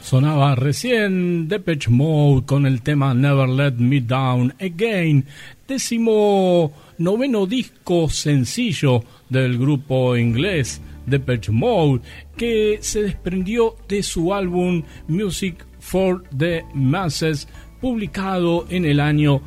Sonaba recién Depeche Mode con el tema Never Let Me Down Again, 19º disco sencillo del grupo inglés Depeche Mode, que se desprendió de su álbum Music for the Masses, publicado en el año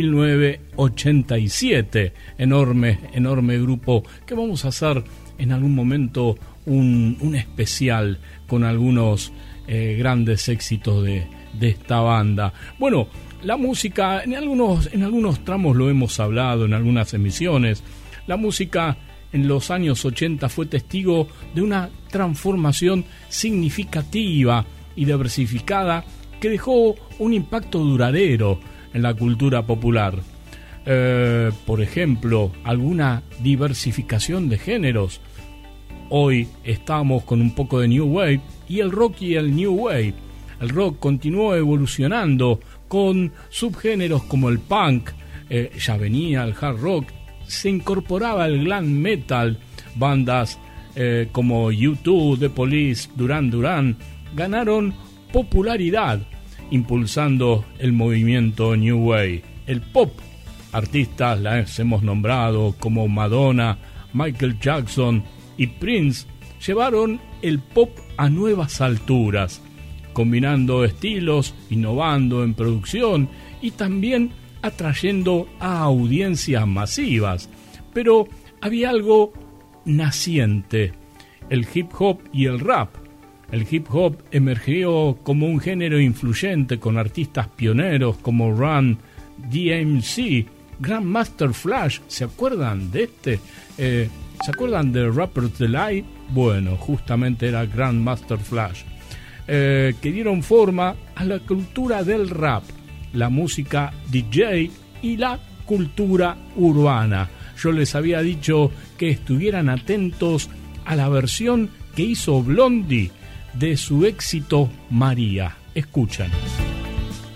1987. Enorme grupo, que vamos a hacer en algún momento un especial con algunos grandes éxitos de esta banda. Bueno, la música, en algunos tramos lo hemos hablado, en algunas emisiones, la música en los años 80 fue testigo de una transformación significativa y diversificada que dejó un impacto duradero en la cultura popular. Por ejemplo, alguna diversificación de géneros. Hoy estamos con un poco de New Wave y el rock y el New Wave. El rock continuó evolucionando con subgéneros como el punk, ya venía el hard rock, se incorporaba el glam metal, bandas como U2, The Police, Duran Duran, ganaron popularidad impulsando el movimiento New Wave. El pop, artistas las hemos nombrado como Madonna, Michael Jackson y Prince, llevaron el pop a nuevas alturas, combinando estilos, innovando en producción y también atrayendo a audiencias masivas. Pero había algo naciente: el hip hop y el rap. El hip hop emergió como un género influyente con artistas pioneros como Run DMC, Grandmaster Flash. ¿Se acuerdan de este? ¿Se acuerdan de Rapper's Delight? Bueno, justamente era Grandmaster Flash, que dieron forma a la cultura del rap, la música DJ y la cultura urbana. Yo les había dicho que estuvieran atentos a la versión que hizo Blondie de su éxito María. Escuchan.